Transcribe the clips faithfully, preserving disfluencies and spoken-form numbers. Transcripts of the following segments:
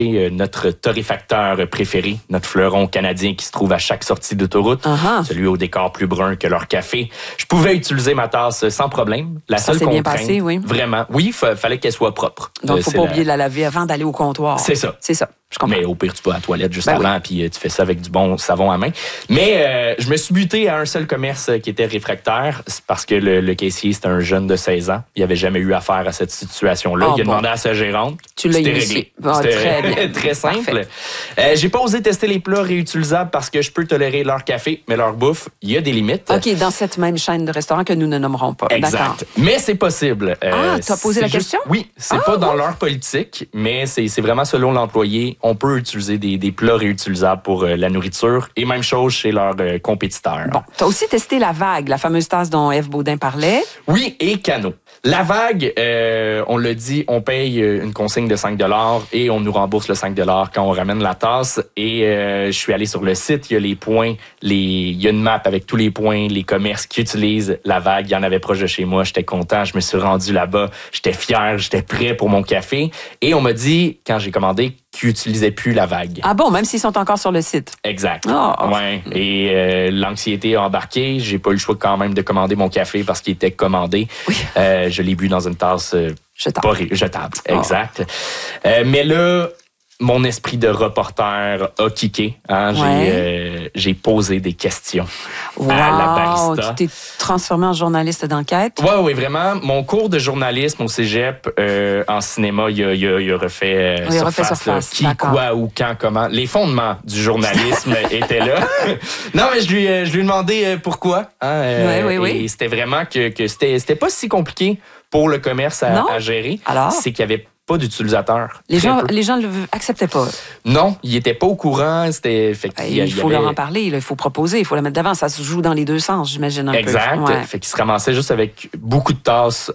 notre torréfacteur préféré, notre fleuron canadien qui se trouve à chaque sortie d'autoroute, uh-huh. celui au décor plus brun que leur café. Je pouvais utiliser ma tasse sans problème. La Ça seule s'est bien contrainte, passé, oui. vraiment, oui, il fa- fallait qu'elle soit propre. Donc, il ne faut C'est pas la... oublier de la laver avant d'aller au comptoir. C'est ça. C'est ça. Je comprends. Mais au pire, tu vas à la toilette juste ben avant, oui. puis tu fais ça avec du bon savon à main. Mais euh, je me suis buté à un seul commerce qui était réfractaire, c'est parce que le, le caissier, c'était un jeune de seize ans. Il n'avait jamais eu affaire à cette situation-là. Oh, il a bon. demandé à sa gérante. Tu l'as C'était initié. réglé. Bon, C'était très bien. très simple. Euh, j'ai pas osé tester les plats réutilisables parce que je peux tolérer leur café, mais leur bouffe, il y a des limites. OK, dans cette même chaîne de restaurants que nous ne nommerons pas. D'accord. Exact. Mais c'est possible. Ah, Euh, tu as posé c'est la juste- question? Oui, c'est Ah, pas dans bon. leur politique, mais c'est c'est vraiment selon l'employé. On peut utiliser des, des plats réutilisables pour euh, la nourriture et même chose chez leurs euh, compétiteurs. Bon, tu as aussi testé la vague, la fameuse tasse dont Ève Baudin parlait. Oui, et canot. La vague, euh, on l'a dit, on paye une consigne de cinq dollars et on nous rembourse le cinq dollars quand on ramène la tasse. Et euh, je suis allé sur le site, il y a les points, les, il y a une map avec tous les points, les commerces qui utilisent la vague. Il y en avait proche de chez moi, j'étais content, je me suis rendu là-bas, j'étais fier, j'étais prêt pour mon café. Et on m'a dit, quand j'ai commandé, qu'ils n'utilisaient plus la vague. Ah bon, même s'ils sont encore sur le site. Exact. Oh. Ouais. Et euh, l'anxiété a embarqué. J'ai pas eu le choix quand même de commander mon café parce qu'il était commandé. Oui. Euh, je l'ai bu dans une tasse euh, Jetable. pas ré- jetable. Oh. Exact. Euh, mais là, mon esprit de reporter a kické. Hein? J'ai, Ouais. euh, j'ai posé des questions Wow, à la barista. tu t'es transformé en journaliste d'enquête. Oui, oui, vraiment. Mon cours de journalisme au cégep euh, en cinéma, il a, il a, il a refait, euh, Oui, il a refait surface, là. surface, Qui, d'accord. quoi, où, quand, comment. Les fondements du journalisme étaient là. Non, mais je lui, euh, je lui ai demandé euh, pourquoi. Hein, euh, Oui, oui, oui. Et c'était vraiment que, que c'était, c'était pas si compliqué pour le commerce à, Non? à gérer. Alors? C'est qu'il y avait pas d'utilisateurs. Les Très gens, peu. les gens ne l'acceptaient pas. Non, ils étaient pas au courant. C'était, fait qu'il y a- Il il y faut avait- leur en parler, là, il faut proposer, il faut la mettre d'avant. Ça se joue dans les deux sens, j'imagine un Exact. peu. Ouais. Fait qu'il se ramassait juste avec beaucoup de tasses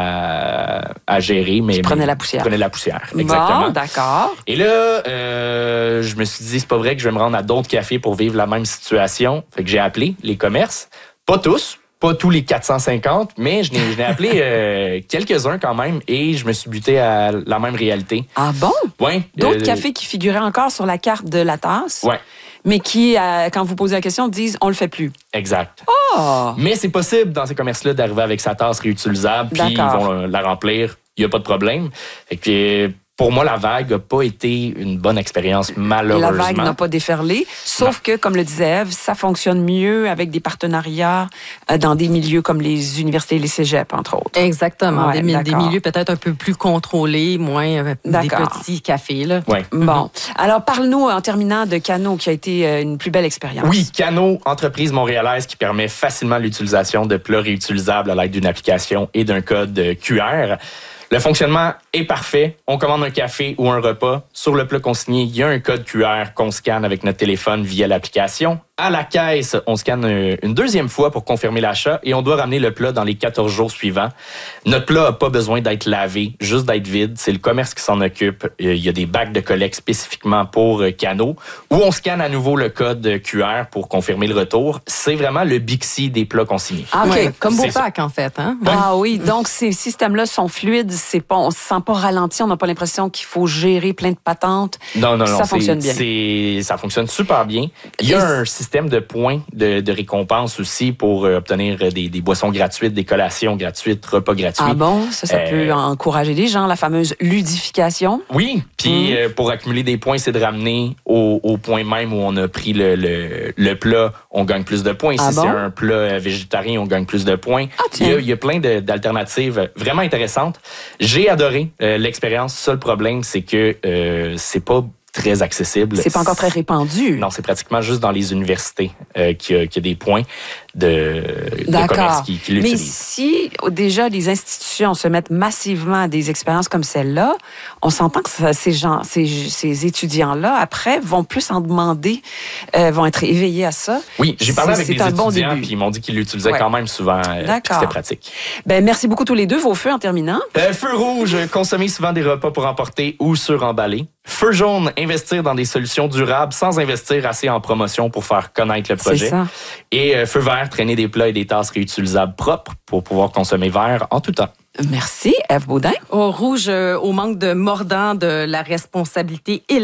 à, à gérer. Mais, Qui prenaient mais- la poussière. Qui prenaient la poussière, exactement. Bon, d'accord. Et là, euh, je me suis dit, c'est pas vrai que je vais me rendre à d'autres cafés pour vivre la même situation. Fait que j'ai appelé les commerces. Pas tous, pas tous les quatre cent cinquante, mais je n'ai, je n'ai appelé euh, quelques-uns quand même et je me suis buté à la même réalité. Ah bon? Ouais. D'autres euh, cafés qui figuraient encore sur la carte de la tasse, Ouais, mais qui, euh, quand vous posez la question, disent on le fait plus. exact. Oh! Mais c'est possible dans ces commerces-là d'arriver avec sa tasse réutilisable, puis ils D'accord. vont euh, la remplir. Il n'y a pas de problème. Fait que, pour moi, la vague n'a pas été une bonne expérience, malheureusement. La vague n'a pas déferlé, sauf que, comme le disait Ève, ça fonctionne mieux avec des partenariats euh, dans des milieux comme les universités et les cégeps, entre autres. Exactement. Ouais, des, mi- des d'accord. milieux peut-être un peu plus contrôlés, moins euh, des D'accord. petits cafés. Là. Ouais. Bon. Alors, parle-nous en terminant de Cano, qui a été euh, une plus belle expérience. Oui, Cano, entreprise montréalaise qui permet facilement l'utilisation de plats réutilisables à l'aide d'une application et d'un code Q R. Le fonctionnement est parfait. On commande un café ou un repas. Sur le plat consigné, il y a un code Q R qu'on scanne avec notre téléphone via l'application. À la caisse, on scanne une deuxième fois pour confirmer l'achat et on doit ramener le plat dans les quatorze jours suivants. Notre plat n'a pas besoin d'être lavé, juste d'être vide. C'est le commerce qui s'en occupe. Il y a des bacs de collecte spécifiquement pour Cano où on scanne à nouveau le code Q R pour confirmer le retour. C'est vraiment le Bixi des plats consignés. Ah, OK. Ouais, comme c'est Beaupac, en fait. Hein? Ah oui, donc ces systèmes-là sont fluides, c'est pas, on se sent pas ralenti, on n'a pas l'impression qu'il faut gérer plein de patentes. Non, non, non. Ça c'est- fonctionne bien. c'est- ça fonctionne super bien. Il y a Et un système de points de, de récompense aussi pour euh, obtenir des, des boissons gratuites, des collations gratuites, repas gratuits. Ah bon, ça, ça Euh, peut encourager les gens, la fameuse ludification. Oui, puis Mm. euh, pour accumuler des points, c'est de ramener au, au point même où on a pris le, le, le plat, on gagne plus de points. Ah si bon? c'est un plat euh, végétarien, on gagne plus de points. Ah, il, y a, tiens. il y a plein de- d'alternatives vraiment intéressantes. J'ai adoré euh, l'expérience. Seul problème, c'est que euh, c'est pas très accessible. C'est pas encore très répandu. Non, c'est pratiquement juste dans les universités euh, qu'il y, a- qu'il y a des points de, de D'accord. commerce qui, qui Mais l'utilisent. si déjà les institutions se mettent massivement à des expériences comme celle-là, on s'entend que ça- ces gens, ces, ces étudiants-là, après, vont plus en demander, euh, vont être éveillés à ça. Oui, j'ai parlé C'est- avec des c'est un bon étudiants début. puis ils m'ont dit qu'ils l'utilisaient Ouais. quand même souvent. euh, puis D'accord. C'était pratique. Ben merci beaucoup tous les deux. Vos feux en terminant. Euh, feu rouge, consommer souvent des repas pour emporter ou sur-emballer. Feu jaune, investir dans des solutions durables sans investir assez en promotion pour faire connaître le projet. C'est ça. Et euh, feu vert, traîner des plats et des tasses réutilisables propres pour pouvoir consommer vert en tout temps. Merci. Ève Baudin. Au rouge, euh, au manque de mordant de la responsabilité et